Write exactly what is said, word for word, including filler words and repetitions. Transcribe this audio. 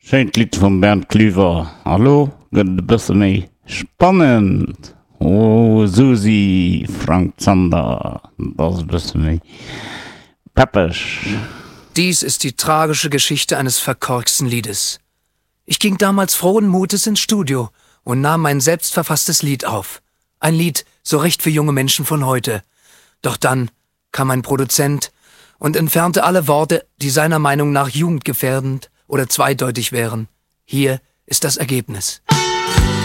Schön Lied von Bernd Klüver. Hallo, geht ein bisschen mehr spannend. Oh, Susi, Frank Zander, das ist ein bisschen mehr peppisch. Dies ist die tragische Geschichte eines verkorksten Liedes. Ich ging damals frohen Mutes ins Studio und nahm mein selbstverfasstes Lied auf. Ein Lied so recht für junge Menschen von heute. Doch dann kam ein Produzent und entfernte alle Worte, die seiner Meinung nach jugendgefährdend oder zweideutig wären. Hier ist das Ergebnis.